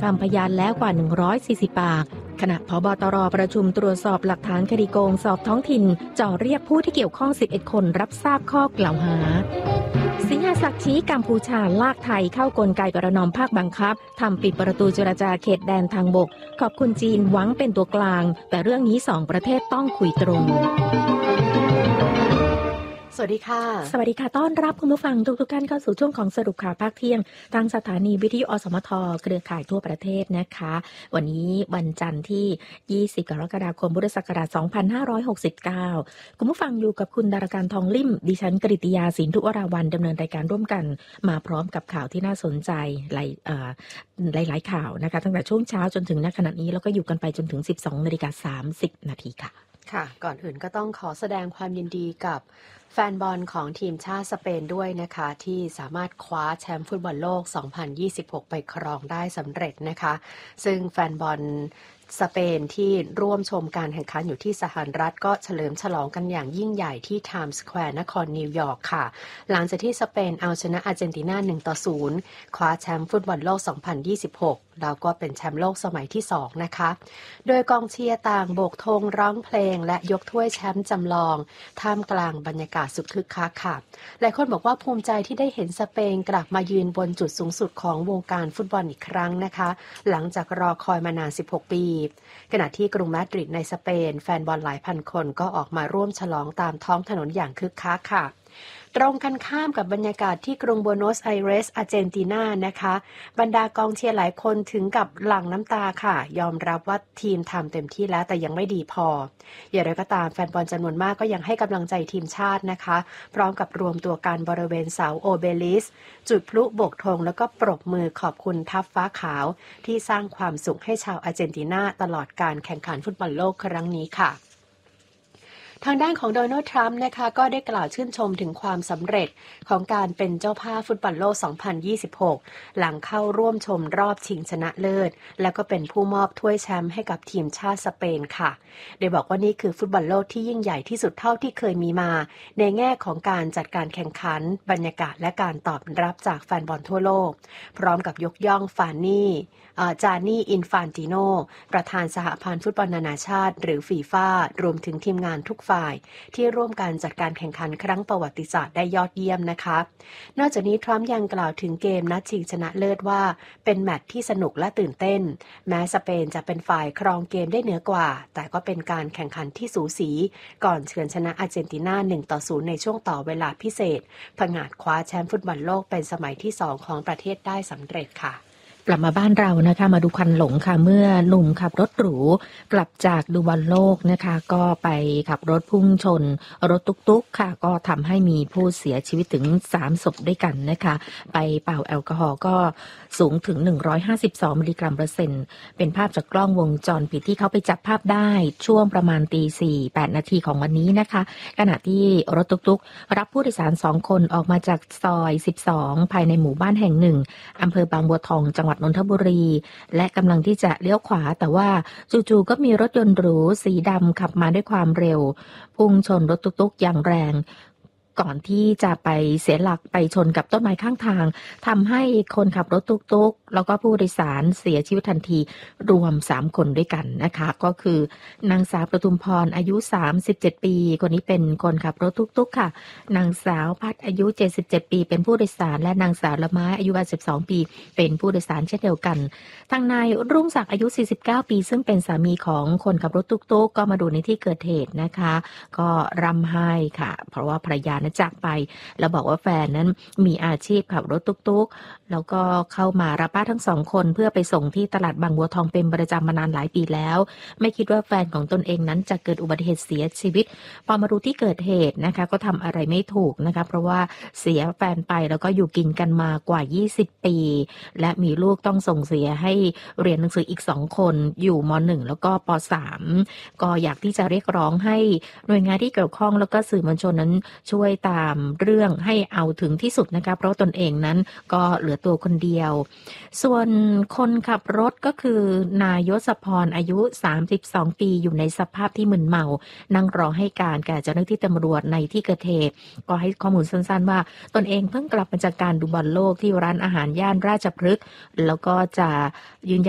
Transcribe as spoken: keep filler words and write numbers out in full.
คำพยานแล้วกว่าหนึ่งร้อยสี่สิบปากขณะผบ.ตร.ประชุมตรวจสอบหลักฐานคดีโกงสอบท้องถิ่นจ่อเรียกผู้ที่เกี่ยวข้องสิบเอ็ดคนรับทราบข้อกล่าวหาสิงหศักดิ์ชี้กัมพูชาลากไทยเข้ากลไกประนอมภาคบังคับทำปิดประตูเจรจาเขตแดนทางบกขอบคุณจีนหวังเป็นตัวกลางแต่เรื่องนี้สองประเทศต้องคุยตรงสวัสดีค่ะสวัสดีค่ะต้อนรับคุณผู้ฟังทุกๆท่านเข้าสู่ช่วงของสรุปข่าวภาคเที่ยงทางสถานีวิทยุอสมทเครือข่ายทั่วประเทศนะคะวันนี้วันจันทร์ที่ยี่สิบกรกฎาคมพุทธศักราชสองพันห้าร้อยหกสิบเก้าคุณผู้ฟังอยู่กับคุณดารการทองลิ่มดิฉันกฤติยาสินธุวราวันดำเนินรายการร่วมกันมาพร้อมกับข่าวที่น่าสนใจหลายเอ่อหลายๆข่าวนะคะตั้งแต่ช่วงเช้าจนถึงณขณะนี้แล้วก็อยู่กันไปจนถึง สิบสองนาฬิกาสามสิบนาทีค่ะค่ะก่อนอื่นก็ต้องขอแสดงความยินดีกับแฟนบอลของทีมชาติสเปนด้วยนะคะที่สามารถคว้าแชมป์ฟุตบอลโลกสองพันยี่สิบหกไปครองได้สำเร็จนะคะซึ่งแฟนบอลสเปนที่ร่วมชมการแข่งขันอยู่ที่สหรัฐก็เฉลิมฉลองกันอย่างยิ่งใหญ่ที่ไทม์สแควร์นครนิวยอร์กค่ะหลังจากที่สเปนเอาชนะอาร์เจนตินาหนึ่งต่อศูนย์คว้าแชมป์ฟุตบอลโลกสองพันยี่สิบหกแล้วก็เป็นแชมป์โลกสมัยที่สองนะคะโดยกองเชียร์ต่างโบกธงร้องเพลงและยกถ้วยแชมป์จำลองท่ามกลางบรรยากาศสุดคึกคักค่ะหลายคนบอกว่าภูมิใจที่ได้เห็นสเปนกลับมายืนบนจุดสูงสุดของวงการฟุตบอลอีกครั้งนะคะหลังจากรอคอยมานานสิบหกปีขณะที่กรุงมาดริดในสเปนแฟนบอลหลายพันคนก็ออกมาร่วมฉลองตามท้องถนนอย่างคึกคักค่ะตรงกันข้ามกับบรรยากาศที่กรุงบัวโนสไอเรสอาร์เจนตินานะคะบรรดากองเชียร์หลายคนถึงกับหลั่งน้ำตาค่ะยอมรับว่าทีมทำเต็มที่แล้วแต่ยังไม่ดีพออย่างไรก็ตามแฟนบอลจำนวนมากก็ยังให้กำลังใจทีมชาตินะคะพร้อมกับรวมตัวกันบริเวณเสาโอเบลิสจุดพลุโบกธงแล้วก็ปรบมือขอบคุณทัพฟ้าขาวที่สร้างความสุขให้ชาวอาร์เจนตินาตลอดการแข่งขันฟุตบอลโลกครั้งนี้ค่ะทางด้านของโดนัลด์ทรัมป์นะคะก็ได้กล่าวชื่นชมถึงความสำเร็จของการเป็นเจ้าภาพฟุตบอลโลกสองพันยี่สิบหกหลังเข้าร่วมชมรอบชิงชนะเลิศแล้วก็เป็นผู้มอบถ้วยแชมป์ให้กับทีมชาติสเปนค่ะโดยบอกว่านี่คือฟุตบอลโลกที่ยิ่งใหญ่ที่สุดเท่าที่เคยมีมาในแง่ของการจัดการแข่งขันบรรยากาศและการตอบรับจากแฟนบอลทั่วโลกพร้อมกับยกย่องฟานี่จานี่อินฟานติโนประธานสหพันธ์ฟุตบอลนานาชาติหรือฟีฟ่ารวมถึงทีมงานทุกฝ่ายที่ร่วมการจัดการแข่งขันครั้งประวัติศาสตร์ได้ยอดเยี่ยมนะคะนอกจากนี้ทรัมป์ยังกล่าวถึงเกมนัดชิงชนะเลิศว่าเป็นแมตช์ที่สนุกและตื่นเต้นแม้สเปนจะเป็นฝ่ายครองเกมได้เหนือกว่าแต่ก็เป็นการแข่งขันที่สูสีก่อนเฉือนชนะอาร์เจนตินาหนึ่งต่อศูนย์ในช่วงต่อเวลาพิเศษผงาดคว้าแชมป์ฟุตบอลโลกเป็นสมัยที่สองของประเทศได้สำเร็จค่ะกลับมาบ้านเรานะคะมาดูควันหลงค่ะเมื่อหนุ่มขับรถหรูกลับจากดูบอลโลกนะคะก็ไปขับรถพุ่งชนรถตุ๊กๆค่ะก็ทำให้มีผู้เสียชีวิตถึงสามศพด้วยกันนะคะไปเป่าแอลกอฮอล์ก็สูงถึงหนึ่งร้อยห้าสิบสองมิลลิกรัมเปอร์เซ็นต์เป็นภาพจากกล้องวงจรปิดที่เขาไปจับภาพได้ช่วงประมาณตีสี่แปดนาทีของวันนี้นะคะขณะที่รถตุ๊กๆรับผู้โดยสารสองคนออกมาจากซอยสิบสองภายในหมู่บ้านแห่งหนึ่งอำเภอบางบัวทองจังหวัดนนทบุรีและกำลังที่จะเลี้ยวขวาแต่ว่าจู่ๆก็มีรถยนต์หรูสีดำขับมาด้วยความเร็วพุ่งชนรถตุ๊กๆอย่างแรงก่อนที่จะไปเสียหลักไปชนกับต้นไม้ข้างทางทำให้คนขับรถตุ๊กๆแล้วก็ผู้โดยสารเสียชีวิตทันทีรวมสามคนด้วยกันนะคะก็คือนางสาวประทุมพรอายุสามสิบเจ็ดปีคนนี้เป็นคนขับรถตุ๊กๆค่ะนางสาวพัดอายุเจ็ดสิบเจ็ดปีเป็นผู้โดยสารและนางสาวละไม้อายุแปดสิบสองปีเป็นผู้โดยสารเช่นเดียวกันทางนายรุ่งศักดิ์อายุสี่สิบเก้าปีซึ่งเป็นสามีของคนขับรถตุ๊กๆก็มาดูในที่เกิดเหตุนะคะก็ร่ำไห้ค่ะเพราะว่าภรรยานั้นจากไปแล้วบอกว่าแฟนนั้นมีอาชีพขับรถตุ๊กๆแล้วก็เข้ามารับป้าทั้งสองคนเพื่อไปส่งที่ตลาดบางบัวทองเป็นประจำมานานหลายปีแล้วไม่คิดว่าแฟนของตนเองนั้นจะเกิดอุบัติเหตุเสียชีวิตพอมารู้ที่เกิดเหตุนะคะก็ทำอะไรไม่ถูกนะคะเพราะว่าเสียแฟนไปแล้วก็อยู่กินกันมากว่ายี่สิบปีและมีลูกต้องส่งเสียให้เรียนหนังสืออีกสองคนอยู่ม.หนึ่ง แล้วก็ป.สาม ก็อยากที่จะเรียกร้องให้หน่วยงานที่เกี่ยวข้องแล้วก็สื่อมวลชนนั้นช่วยตามเรื่องให้เอาถึงที่สุดนะคะเพราะตนเองนั้นก็เหลือตัวคนเดียวส่วนคนขับรถก็คือนายยศพรอายุสามสิบสองปีอยู่ในสภาพที่มึนเมานั่งรอให้การแก่เจ้าหน้าที่ตำรวจในที่เกิดเหตุก็ให้ข้อมูลสั้นๆว่าตนเองเพิ่งกลับมาจากการดูบอลโลกที่ร้านอาหารย่านราชพฤกษ์แล้วก็จะยืนยัน